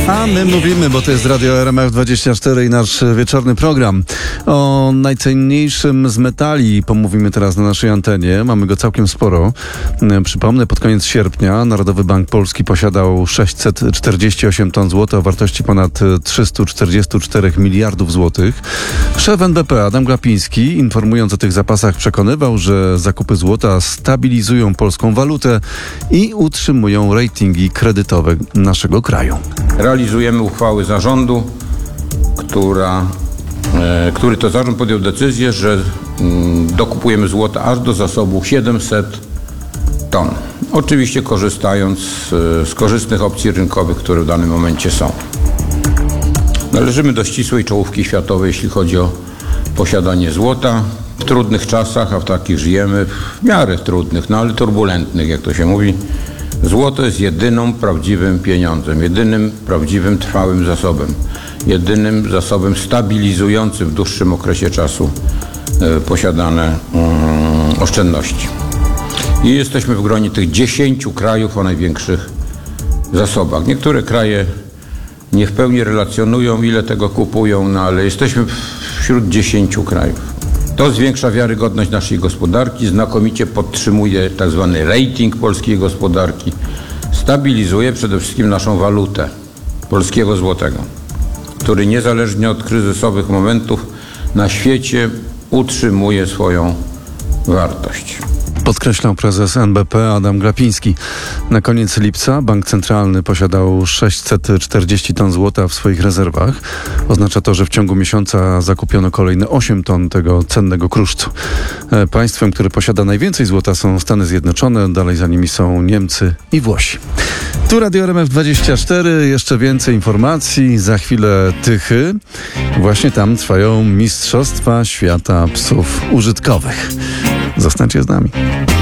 A my mówimy, bo to jest Radio RMF24 i nasz wieczorny program. O najcenniejszym z metali pomówimy teraz na naszej antenie. Mamy go całkiem sporo. Przypomnę, pod koniec sierpnia Narodowy Bank Polski posiadał 648 ton złota o wartości ponad 344 miliardów złotych. Szef NBP Adam Glapiński, informując o tych zapasach, przekonywał, że zakupy złota stabilizują polską walutę i utrzymują ratingi kredytowe naszego kraju. Realizujemy uchwały zarządu, który to zarząd podjął decyzję, że dokupujemy złota aż do zasobu 700 ton. Oczywiście korzystając z korzystnych opcji rynkowych, które w danym momencie są. Należymy do ścisłej czołówki światowej, jeśli chodzi o posiadanie złota. W trudnych czasach, a w takich żyjemy, w miarę trudnych, no ale turbulentnych, jak to się mówi, złoto jest jedynym prawdziwym pieniądzem, jedynym prawdziwym trwałym zasobem, jedynym zasobem stabilizującym w dłuższym okresie czasu posiadane oszczędności. I jesteśmy w gronie tych 10 krajów o największych zasobach. Niektóre kraje nie w pełni relacjonują, ile tego kupują, no ale jesteśmy wśród 10 krajów. To zwiększa wiarygodność naszej gospodarki, znakomicie podtrzymuje tak zwany rating polskiej gospodarki, stabilizuje przede wszystkim naszą walutę polskiego złotego, który niezależnie od kryzysowych momentów na świecie utrzymuje swoją wartość. Podkreślał prezes NBP Adam Glapiński. Na koniec lipca Bank Centralny posiadał 640 ton złota w swoich rezerwach. Oznacza to, że w ciągu miesiąca zakupiono kolejne 8 ton tego cennego kruszcu. Państwem, które posiada najwięcej złota, są Stany Zjednoczone, dalej za nimi są Niemcy i Włosi. Tu Radio RMF24, jeszcze więcej informacji, za chwilę Tychy. Właśnie tam trwają Mistrzostwa Świata Psów Użytkowych. Zostańcie z nami.